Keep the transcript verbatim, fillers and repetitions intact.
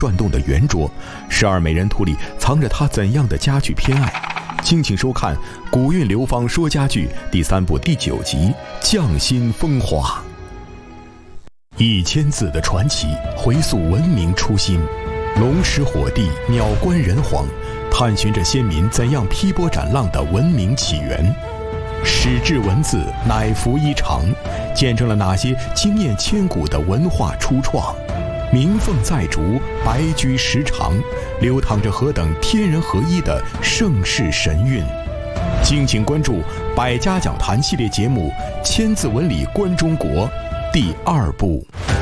转动的圆桌，十二美人图里藏着他怎样的家具偏爱？敬请收看《古韵流芳说家具》第三部第九集《匠心风华》。一千字的传奇，回溯文明初心，龙师火帝，鸟冠人皇，探寻着先民怎样劈波斩浪的文明起源。史志文字乃服衣裳，见证了哪些惊艳千古的文化初创？鸣凤在竹，白驹时长，流淌着何等天人合一的盛世神韵。敬请关注百家讲坛系列节目《千字文里观中国》第二部。